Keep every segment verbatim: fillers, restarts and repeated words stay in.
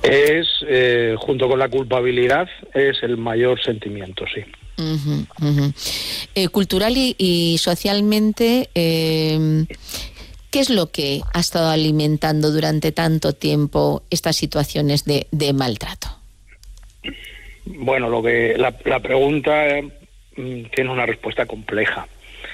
Es, eh, junto con la culpabilidad, es el mayor sentimiento, sí. Uh-huh, uh-huh. Eh, cultural y, y socialmente, eh, ¿qué es lo que ha estado alimentando durante tanto tiempo estas situaciones de, de maltrato? Bueno, lo que la, la pregunta eh, tiene una respuesta compleja.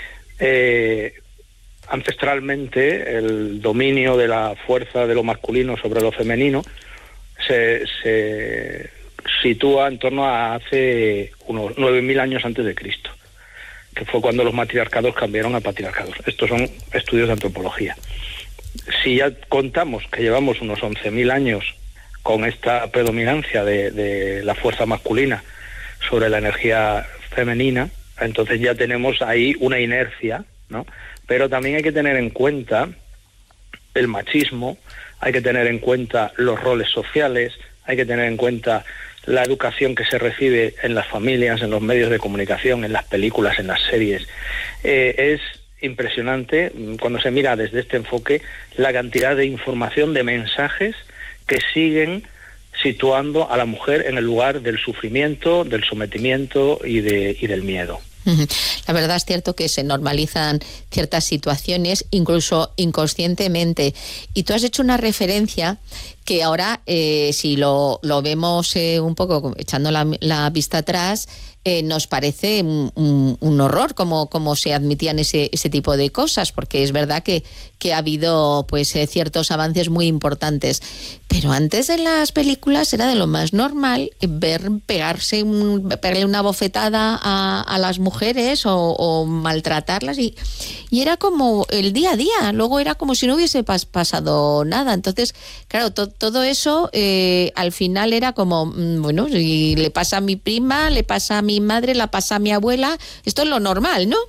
Eh, ancestralmente, el dominio de la fuerza de lo masculino sobre lo femenino se, se sitúa en torno a hace unos nueve mil años antes de Cristo, que fue cuando los matriarcados cambiaron a patriarcados. Estos son estudios de antropología. Si ya contamos que llevamos unos once mil años con esta predominancia de, de la fuerza masculina sobre la energía femenina, entonces ya tenemos ahí una inercia, ¿no? Pero también hay que tener en cuenta el machismo, hay que tener en cuenta los roles sociales, hay que tener en cuenta la educación que se recibe en las familias, en los medios de comunicación, en las películas, en las series. Eh, es impresionante cuando se mira desde este enfoque la cantidad de información, de mensajes que siguen situando a la mujer en el lugar del sufrimiento, del sometimiento y, de, y del miedo. La verdad es cierto que se normalizan ciertas situaciones, incluso inconscientemente. Y tú has hecho una referencia que ahora, eh, si lo, lo vemos eh, un poco echando la, la vista atrás, eh, nos parece un, un, un horror como, como se admitían ese, ese tipo de cosas, porque es verdad que, que ha habido pues eh, ciertos avances muy importantes. Pero antes en las películas era de lo más normal ver pegarse un, pegarle una bofetada a, a las mujeres o, o maltratarlas y, y era como el día a día, luego era como si no hubiese pas, pasado nada. Entonces, claro, to, todo eso eh, al final era como, mmm, bueno, si le pasa a mi prima, le pasa a mi madre, le pasa a mi abuela, esto es lo normal, ¿no?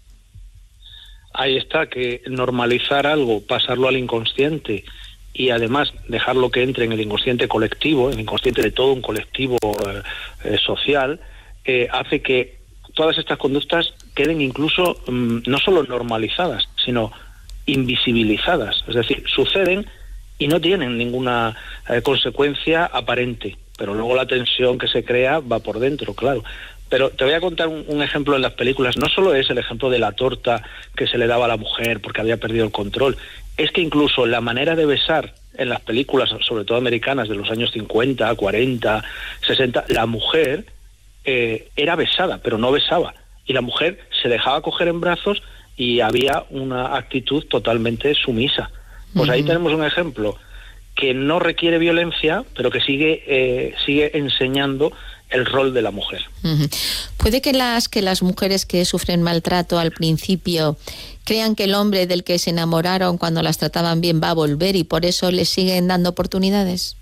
Ahí está, que normalizar algo, pasarlo al inconsciente y además dejarlo que entre en el inconsciente colectivo, en el inconsciente de todo un colectivo eh, eh, social, eh, hace que todas estas conductas queden incluso mmm, no solo normalizadas, sino invisibilizadas. Es decir, suceden y no tienen ninguna eh, consecuencia aparente, pero luego la tensión que se crea va por dentro, claro. Pero te voy a contar un, un ejemplo en las películas. No solo es el ejemplo de la torta que se le daba a la mujer porque había perdido el control, es que incluso la manera de besar en las películas, sobre todo americanas, de los años cincuenta, cuarenta, sesenta, la mujer eh, era besada, pero no besaba. Y la mujer se dejaba coger en brazos y había una actitud totalmente sumisa. Pues uh-huh. Ahí tenemos un ejemplo que no requiere violencia, pero que sigue, eh, sigue enseñando el rol de la mujer. Uh-huh. Puede que las que las mujeres que sufren maltrato al principio crean que el hombre del que se enamoraron cuando las trataban bien va a volver y por eso les siguen dando oportunidades.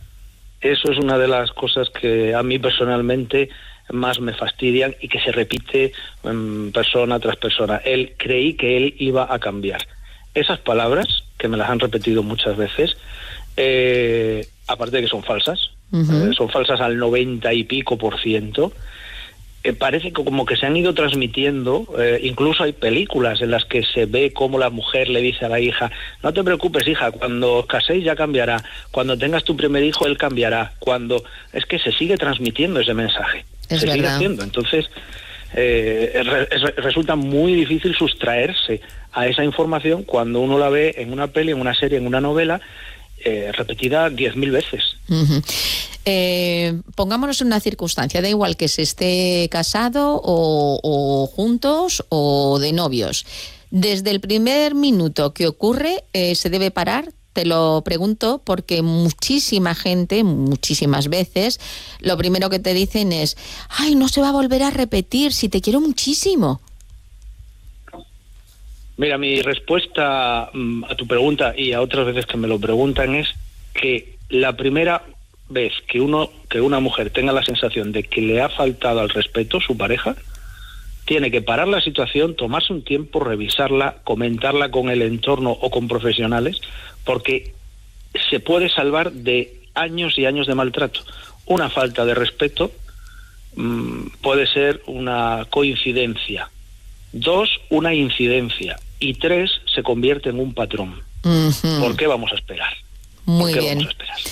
Eso es una de las cosas que a mí personalmente más me fastidian y que se repite um, persona tras persona. Él creí que él iba a cambiar. Esas palabras, que me las han repetido muchas veces, eh, aparte de que son falsas, uh-huh. eh, son falsas al noventa y pico por ciento, eh, parece que como que se han ido transmitiendo, eh, incluso hay películas en las que se ve cómo la mujer le dice a la hija, no te preocupes hija, cuando os caséis ya cambiará, cuando tengas tu primer hijo él cambiará, cuando es que se sigue transmitiendo ese mensaje, es se verdad. sigue haciendo, entonces eh, re, resulta muy difícil sustraerse a esa información cuando uno la ve en una peli, en una serie, en una novela, eh, repetida diez mil veces. Uh-huh. Eh, pongámonos en una circunstancia, da igual que se esté casado o, o juntos o de novios. Desde el primer minuto que ocurre, eh, ¿se debe parar? Te lo pregunto porque muchísima gente, muchísimas veces, lo primero que te dicen es, ay, no se va a volver a repetir, si te quiero muchísimo. Mira, mi respuesta um, a tu pregunta y a otras veces que me lo preguntan es que la primera vez que uno que una mujer tenga la sensación de que le ha faltado al respeto su pareja, tiene que parar la situación, tomarse un tiempo, revisarla, comentarla con el entorno o con profesionales, porque se puede salvar de años y años de maltrato. Una falta de respeto mmm, puede ser una coincidencia. Dos, una incidencia. Y tres, se convierte en un patrón. Uh-huh. ¿Por qué vamos a esperar? Muy ¿Por qué bien. vamos a esperar?